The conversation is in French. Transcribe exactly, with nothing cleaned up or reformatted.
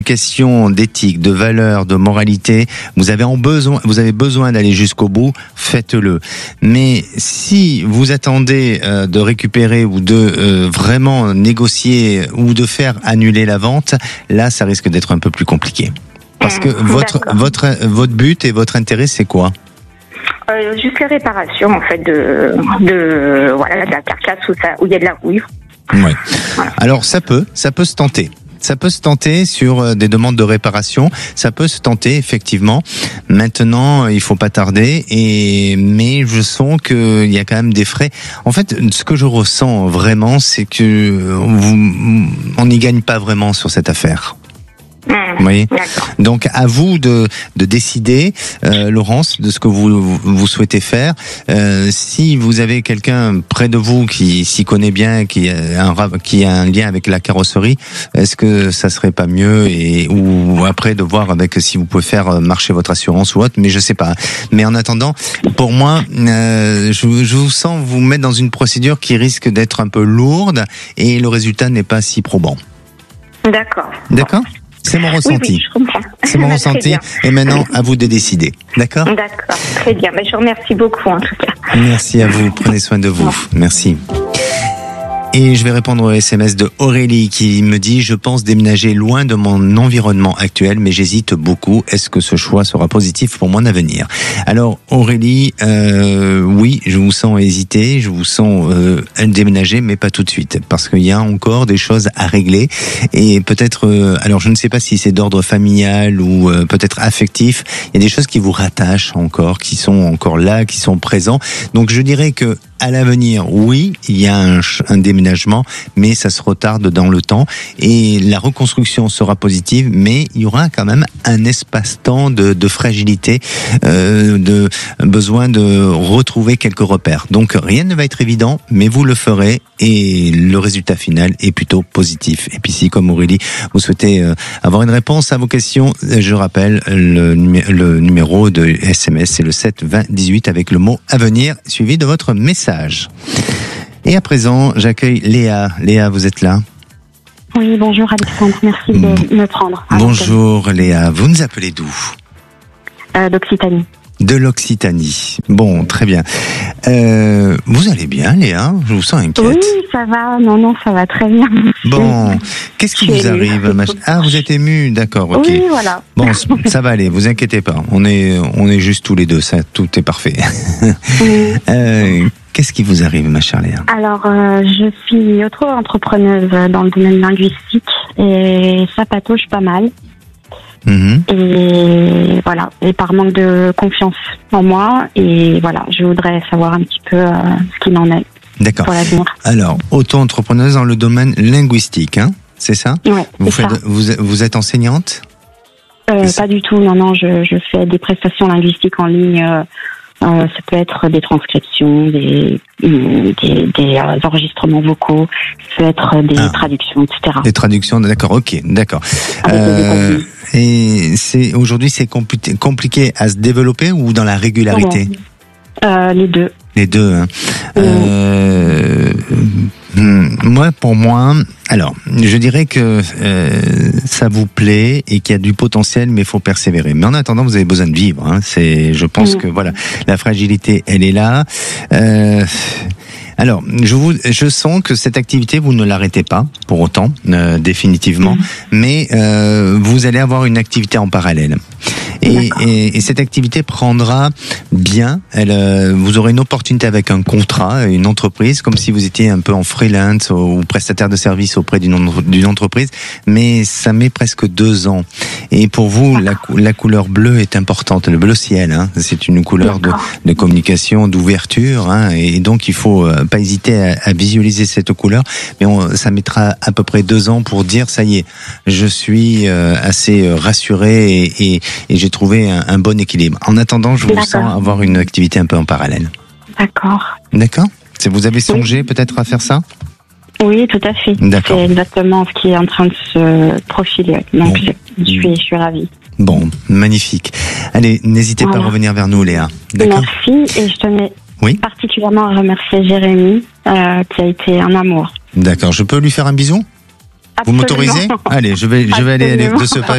Question d'éthique, de valeur, de moralité, vous avez en besoin, vous avez besoin d'aller jusqu'au bout, faites-le. Mais si vous attendez euh, de récupérer ou de euh, vraiment négocier ou de faire annuler la vente, là, ça risque d'être un peu plus compliqué. Parce que Mmh, votre d'accord. votre votre but et votre intérêt, c'est quoi ? Euh, juste les réparations, en fait, de, de, voilà, de la carcasse où, ça, où il y a de la rouille. Ouais. Alors ça peut, ça peut se tenter. Ça peut se tenter sur des demandes de réparation. Ça peut se tenter effectivement. Maintenant, il faut pas tarder. Et mais je sens que il y a quand même des frais. En fait, ce que je ressens vraiment, c'est que vous, on n'y gagne pas vraiment sur cette affaire. Mmh, Vous voyez ? d'accord. Donc à vous de, de décider, euh, Laurence, de ce que vous, vous souhaitez faire. Euh, si vous avez quelqu'un près de vous qui s'y connaît bien, qui a un, ra- qui a un lien avec la carrosserie, est-ce que ça serait pas mieux et ou après de voir avec si vous pouvez faire marcher votre assurance ou autre, mais je sais pas. Mais en attendant, pour moi, euh, je, je vous sens vous mettre dans une procédure qui risque d'être un peu lourde et le résultat n'est pas si probant. D'accord. D'accord ? C'est mon Oui, ressenti. oui, je comprends. C'est mon Très ressenti. bien. Et maintenant, à vous de décider. D'accord ? D'accord, très bien. Mais je vous remercie beaucoup, en tout cas. Merci à vous. Prenez soin de vous. Merci. Et je vais répondre au S M S de Aurélie qui me dit « Je pense déménager loin de mon environnement actuel, mais j'hésite beaucoup. Est-ce que ce choix sera positif pour mon avenir ?» Alors Aurélie, euh, oui, je vous sens hésiter, je vous sens euh, déménager, mais pas tout de suite, parce qu'il y a encore des choses à régler. Et peut-être, euh, alors je ne sais pas si c'est d'ordre familial ou euh, peut-être affectif, il y a des choses qui vous rattachent encore, qui sont encore là, qui sont présents. Donc je dirais que à l'avenir, oui, il y a un, un déménagement, mais ça se retarde dans le temps et la reconstruction sera positive, mais il y aura quand même un espace-temps de, de fragilité, euh, de besoin de retrouver quelques repères. Donc rien ne va être évident, mais vous le ferez et le résultat final est plutôt positif. Et puis si, comme Aurélie, vous souhaitez euh, avoir une réponse à vos questions, je rappelle le, numé- le numéro de S M S, c'est le sept vingt dix-huit avec le mot « Avenir » suivi de votre message. Et à présent, j'accueille Léa. Léa, vous êtes là ? Oui, bonjour Alexandre, merci de me prendre. Bonjour Léa, vous nous appelez d'où ? Euh, D'Occitanie. De l'Occitanie. Bon, très bien. Euh, vous allez bien Léa ? Je vous sens inquiète. Oui, ça va, non, non, ça va très bien. Bon, qu'est-ce qui Je vous suis arrive émue. mach- Ah, vous êtes ému, d'accord, ok. Oui, voilà. Bon, c- ça va aller, vous inquiétez pas. On est, on est juste tous les deux, ça, tout est parfait. Oui. euh, qu'est-ce qui vous arrive, ma chère Léa ? Alors, euh, je suis auto-entrepreneuse dans le domaine linguistique et ça patauge pas mal. Mhm. Et voilà, et par manque de confiance en moi. Et voilà, je voudrais savoir un petit peu euh, ce qu'il en est D'accord. pour l'avenir. Alors, auto-entrepreneuse dans le domaine linguistique, hein, c'est ça ? Ouais, Vous c'est ça. faites, vous, vous êtes enseignante ? Euh, c'est ça. pas du tout, non, non, je, je fais des prestations linguistiques en ligne. Euh, euh, ça peut être des transcriptions, des, des, des euh, enregistrements vocaux, ça peut être des Ah. traductions, et cetera. Des traductions, d'accord, ok, d'accord. Avec des Euh, détails. et c'est aujourd'hui c'est compli- compliqué à se développer ou dans la régularité ? Euh, les deux. Les deux. Hein. Euh, hmm, moi, pour moi, alors, je dirais que euh, ça vous plaît et qu'il y a du potentiel, mais il faut persévérer. Mais en attendant, vous avez besoin de vivre. Hein. C'est, je pense Mm. que voilà, la fragilité, elle est là. Euh, alors, je vous, je sens que cette activité, vous ne l'arrêtez pas pour autant, euh, définitivement, Mm. mais euh, vous allez avoir une activité en parallèle. Et, et, et cette activité prendra bien. Elle, euh, vous aurez une opportunité avec un contrat, une entreprise, comme si vous étiez un peu en freelance ou prestataire de service auprès d'une, d'une entreprise. Mais ça met presque deux ans. Et pour vous, la, la couleur bleue est importante. Le bleu ciel, hein, c'est une couleur de, de communication, d'ouverture. Hein, et donc il faut euh, pas hésiter à, à visualiser cette couleur. Mais on, ça mettra à peu près deux ans pour dire ça y est, je suis euh, assez rassuré et, et, et j'ai trouvé un, un bon équilibre. En attendant, je vous D'accord. sens avoir une activité un peu en parallèle. D'accord. D'accord ? C'est- Vous avez songé peut-être à faire ça ? Oui, tout à fait. D'accord. C'est exactement ce qui est en train de se profiler. Donc, Bon. je, je suis, je suis ravie. Bon, magnifique. Allez, n'hésitez pas Voilà. à revenir vers nous, Léa. D'accord ? Merci. Et je tenais Oui. particulièrement à remercier Jérémy, euh, qui a été un amour. D'accord. Je peux lui faire un bisou ? Vous Absolument. m'autorisez ? Allez, je vais, je vais aller Absolument. de ce pas.